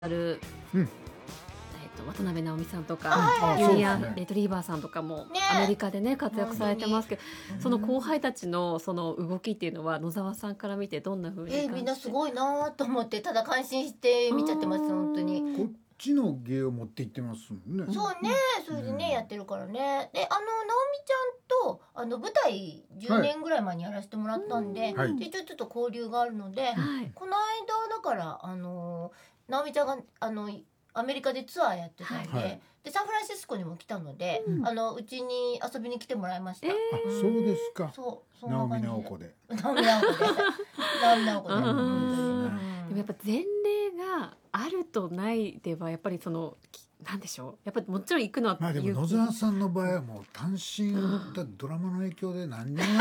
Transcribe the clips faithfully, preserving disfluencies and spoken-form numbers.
る、 うんえー、と渡辺直美さんとあかーユリアン・そうですねレトリーバーさんとかもねアメリカでね活躍されてますけど、 にその後輩たちのその動きっていうのは野沢さんから見てどんな風に感じて、 えー、みんなすごいなと思ってただ感心して見ちゃってます本当に。 こっちの芸を持っていってますもんね。 そうね、それでね、 うんやってるからね。で、あの直美ちゃんとあの舞台じゅうねんぐらい前にやらせてもらったんで、 はいでちょっと交流があるので、 はいこの間だからあの直美ちゃんがあのアメリカでツアーやってたんで、 はいでサンフランシスコにも来たので、 うんあのうちに遊びに来てもらいました。 えあ、そうですか。 そう、そんな直美感じで。 直子で。 直美直子で。直美直子で。 うん本当にでもやっぱ前例があるとないではやっぱりそのきなんでしょう、やっぱりもちろん行くのはまあでも野勇気沢さんの場合はもう単身だドラマの影響で何にも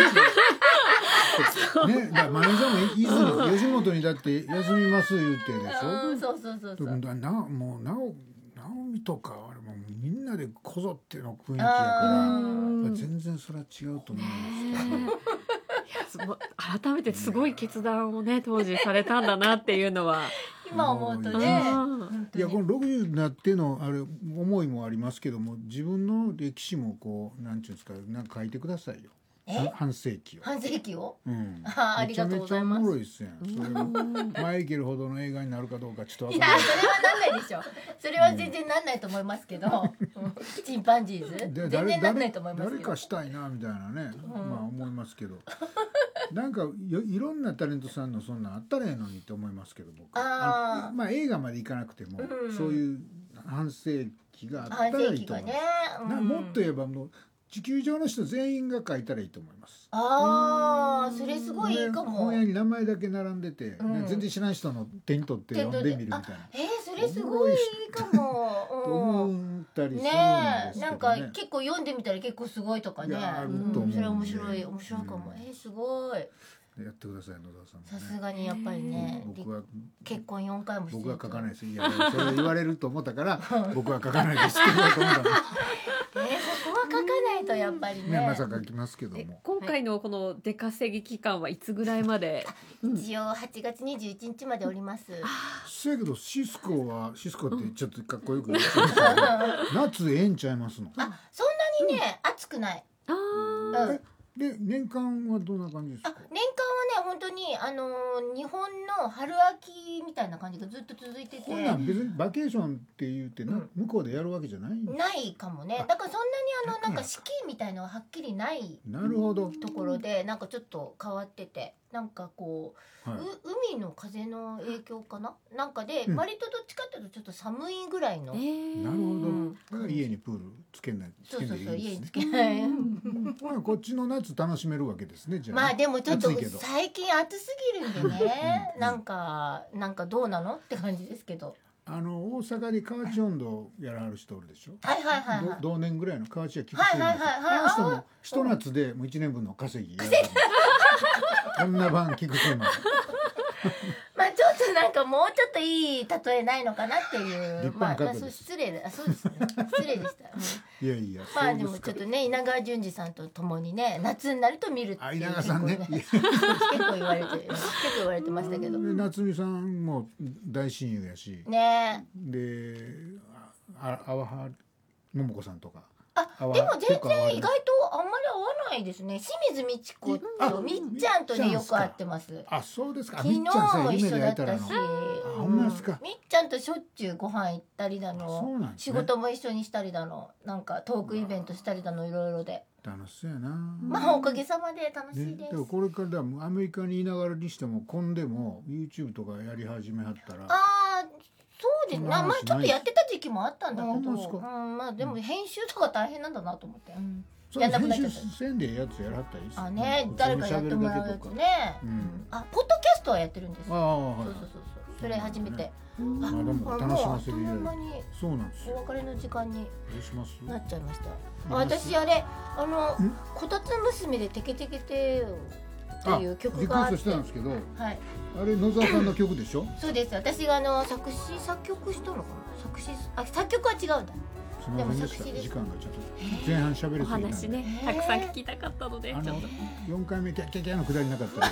ね、だからマネージャーもいずに吉本にだって休みます言ってるでしょ。 うん、そうそうそうそう。 だなもう直直美とかあれもうみんなでこぞっての雰囲気やあからー全然それは違うと思いねますけどね。 えいやすごい改めてすごい決断をね当時されたんだなっていうのは、 今思うとうんね。 うん本当にいやこのろくじゅうになってのあれ思いもありますけども、自分の歴史もこうなんていうんですか、なんか書いてくださいよ。 え半世紀を。 半世紀を。 うん、 あーありがとうございますめちゃめちゃおもろいですやん。それがマイケルほどの映画になるかどうかちょっとわいやからない。 それはなんないでしょ。それは全然なんないと思いますけど、うんチンパンジーズで全然なんないと思いますけど誰か。したいなみたいなね、 うんまあ思いますけど、なんかよいろんなタレントさんのそんなんあったらええのにって思いますけど、僕あーのまあ映画までいかなくても、 うんそういう半世紀があった半らいいと思い世紀がねます、。なうんもっと言えばもう地球上の人全員が書いたらいいと思います。 ああ、それすごいいいかも。 本屋に名前だけ並んでて、 うん全然知らん人の手に取って読んでみるみたいなえー、それすごいいいかも。 とうん思ったりするんですけどねえ、 ね。 なんか結構読んでみたら結構すごいとかね。 いやあるうんと思うんでそれ面白い面白いかも。 うんえー、すごい。 やってください野沢さんもね。 さすがにやっぱりね、 僕は結婚よんかいもしてる僕はと書かないです。いやそれ言われると思ったから僕は書かないですって言われたんだえー、そこは書かないとやっぱりね。 ね、まさか書きますけどでも。 今回のこの出稼ぎ期間はいつぐらいまで、うん一応はちがつにじゅういちにちまでおります。 せやけどシスコはシスコってちょっとかっこよく言ってますけど夏ええんちゃいますの。 あ、そんなにね、暑くない。 あうん。 ーあ、 で年間はどんな感じですか。 年間はね、本当にあのー日本の春秋みたいな感じがずっと続いてて。 こんなん別にバケーションって言ってな、 うん向こうでやるわけじゃないんです。 ないかもね。だからそんなにあのなんか四季みたいのははっきりないなるほど。 ところで、なんかちょっと変わってて、なんかこう、 はう海の風の影響かな、なんかで、 うん割とどっちかっていうとちょっと寒いぐらいの、 えーい。なるほど。 うんだから家にプールつけないつけそうそうそう、 ないでいいですね。 家につけない。 まあこっちの夏楽しめるわけですね。じゃあね。 まあでもちょっと暑いけど最近暑すぎるんでね、 うんなんかなんかどうなのって感じですけど。 あの大阪で河内音頭やらはる人おるでしょ。 はいはいはいはい。 ど同年ぐらいの河内は菊はい池なんですよ。 はいはいはいあの人も一夏でもう一年分の稼ぎやる。こんな番菊池もまあちょっとなんかもうちょっといい例えないのかなっていう。 立まあ、まあ、 派な角度ですそう失礼だ。あそうですね。失礼でした。うんいやいや。 まあそうすかでもちょっとね、稲川淳二さんと共にね、夏になると見るっていうあ稲川さんね。いや結構言われて結構言われてましたけどで夏美さんも大親友やし、 ね。 で、ああわは桃子さんとか。 あ、 あわでも全結構合わ然意外とあんまり合わないですね。清水美智子あとみっちゃんとねみっちゃんっすかよく会ってます。 あ、そうですか。あ昨日みっちゃんさも一夢で緒だったし、 会えたらの。あほんまですかみっちゃんとしょっちゅうご飯行ったりだそうの、 なんですね仕事も一緒にしたりだの、なんかトークイベントしたりだのいろいろで、 楽しそうやな。 まあおかげさまで楽しね、 いです。 でもこれからでもアメリカにいながらにしても今でも YouTube とかやり始めはったらああ、そうですね。 そんな話まあちょっとやってた時期もあったんだけど、 あほんまですかうん、まあでも編集とか大変なんだなと思って。うんそれやんなくなっ編ちゃった集せんでええやつやらはったらいいっすあね、誰かやってもらうやつね。 うんあ、ポッドキャストはやってるんですよ。 ああはいそうそうそうそう。それ初めて。 うんあまあでもあ楽しませていただいてもうあっという間にそうなんですよ。 お別れの時間にどうしますなっちゃいました。 うん私あれあのんこたつ娘でテケテケテっていう曲リクエストがあって、 してたんですけど、 はい、 あれ野沢さんの曲でしょ。 そうです。私があの作詞作曲したのかな。作詞あ作曲は違うんだ。 すみませんでした。 でも作詞です時間がちょっと前半喋りすぎたんで。 お話ねえーたくさん聞きたかったのであのちょっとよんかいめキャッキャッキャのくだりなかったら